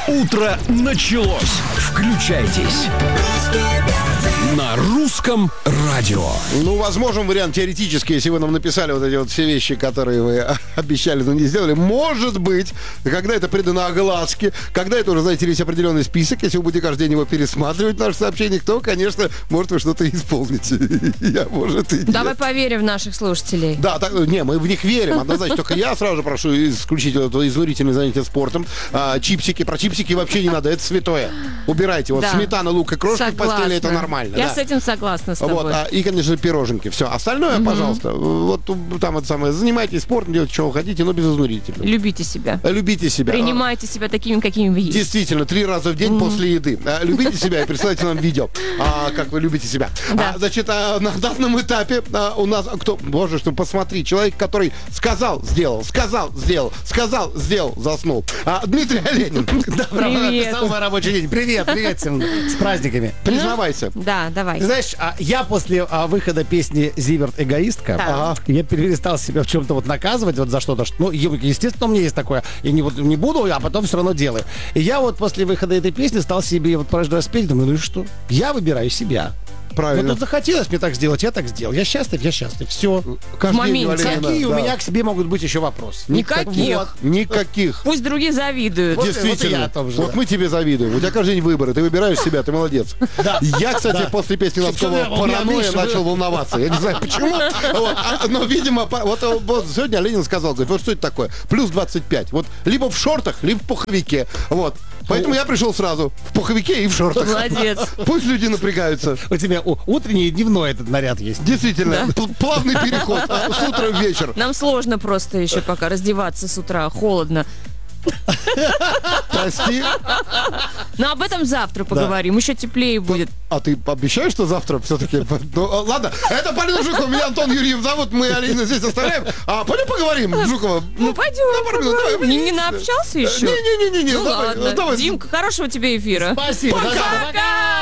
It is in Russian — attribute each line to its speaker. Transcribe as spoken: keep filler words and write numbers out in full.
Speaker 1: Утро началось. Включайтесь. На русском радио.
Speaker 2: Ну, возможен вариант теоретически, если вы нам написали вот эти вот все вещи, которые вы обещали, но не сделали. Может быть, когда это придано огласке, когда это уже, знаете, есть определенный список, если вы будете каждый день его пересматривать в наших сообщениях, то, конечно, может, вы что-то исполните. Я, может, и нет.
Speaker 3: Давай поверим в наших слушателей.
Speaker 2: Да, так, не, мы в них верим, однозначно. Только я сразу же прошу исключить это изнурительное занятие спортом. А, чипсики, про чипсики вообще не надо, это святое. Убирайте. Вот
Speaker 3: Да.
Speaker 2: сметана, лук и крошки в
Speaker 3: Согласна.
Speaker 2: постели, это нормально.
Speaker 3: Я
Speaker 2: да.
Speaker 3: с этим согласна с тобой.
Speaker 2: Вот, а, и, конечно, пироженки. Все. Остальное,
Speaker 3: Мгм.
Speaker 2: пожалуйста, вот там это самое, занимайтесь спортом, делайте, что вы хотите, но без изнурителя.
Speaker 3: Любите себя.
Speaker 2: Любите себя.
Speaker 3: Принимайте себя такими, какими вы есть.
Speaker 2: Действительно, три раза в день
Speaker 3: Мгм.
Speaker 2: после еды. А, Любите себя и присылайте нам видео, а, как вы любите себя.
Speaker 3: Да.
Speaker 2: А, значит, а, на данном этапе а, у нас кто, боже, что посмотри, человек, который сказал, сделал, сказал, сделал, сказал, сделал, заснул. А, Дмитрий Оленин.
Speaker 3: Привет.
Speaker 4: Самый рабочий день. Привет, привет всем с праздниками.
Speaker 2: Признавайся.
Speaker 3: Да, давай.
Speaker 4: Ты знаешь, а, я после а, выхода песни «Зиверт эгоистка»,
Speaker 3: Так.
Speaker 4: ага, я перестал себя в чем-то вот наказывать вот за что-то. что- Ну, е- естественно, у меня есть такое. Я не, вот, не буду, а потом все равно делаю. И я вот после выхода этой песни стал себе вот каждый раз петь, думаю, ну и что? Я выбираю себя.
Speaker 2: Правильно.
Speaker 4: Вот захотелось мне так сделать, я так сделал. Я счастлив, я счастлив. Все.
Speaker 2: Каждый
Speaker 3: В
Speaker 2: день
Speaker 3: моменте.
Speaker 2: Оленина,
Speaker 4: Какие у
Speaker 2: да.
Speaker 4: меня к себе могут быть еще вопросы?
Speaker 3: Никаких.
Speaker 4: Вот.
Speaker 2: Никаких.
Speaker 3: Пусть другие завидуют.
Speaker 4: Вот- вот и
Speaker 2: Действительно.
Speaker 4: я о том же,
Speaker 2: Вот
Speaker 4: да.
Speaker 2: мы тебе завидуем. У тебя каждый день выборы. Ты выбираешь себя, ты молодец. Я, кстати,
Speaker 4: Да.
Speaker 2: после песни
Speaker 4: Что-то
Speaker 2: Ланского
Speaker 4: у меня
Speaker 2: «Паранойя»
Speaker 4: меньше
Speaker 2: начал
Speaker 4: вы-
Speaker 2: волноваться. Я не знаю, почему. Вот. А, Но, видимо, по- вот, вот сегодня Ленин сказал, говорит, вот что это такое? Плюс двадцать пять. Вот либо в шортах, либо в пуховике. Вот. Поэтому я пришел сразу в пуховике и в шортах.
Speaker 3: Молодец.
Speaker 2: Пусть люди напрягаются.
Speaker 4: У тебя у- утренний и дневной этот наряд есть.
Speaker 2: Действительно, пл- плавный переход а, с утра в вечер.
Speaker 3: Нам сложно просто еще пока раздеваться с утра, холодно.
Speaker 2: Прости.
Speaker 3: Но об этом завтра поговорим, еще теплее будет.
Speaker 2: А ты обещаешь, что завтра все-таки... Ну, а, ладно, это Полина Жукова, меня Антон Юрьев зовут, мы Алину здесь оставляем. А пойдем поговорим, Жукова?
Speaker 3: Ну, пойдем.
Speaker 2: на пару минут, давай.
Speaker 3: Не, не наобщался еще?
Speaker 2: Не-не-не,
Speaker 3: Ну
Speaker 2: давай,
Speaker 3: ладно.
Speaker 2: давай.
Speaker 3: Димка, хорошего тебе эфира.
Speaker 4: Спасибо.
Speaker 3: Пока.